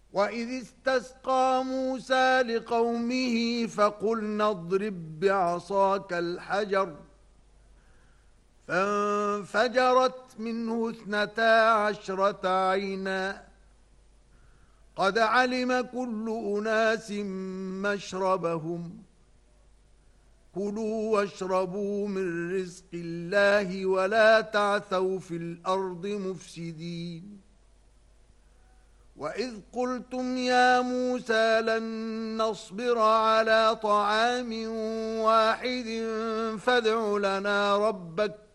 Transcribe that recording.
وإذ استسقى موسى لقومه فقلنا اضرب بعصاك الحجر فانفجرت منه 12 عينا قد علم كل أناس مشربهم كلوا واشربوا من رزق الله ولا تعثوا في الأرض مفسدين وإذ قلتم يا موسى لن نصبر على طعام واحد فادع لنا ربك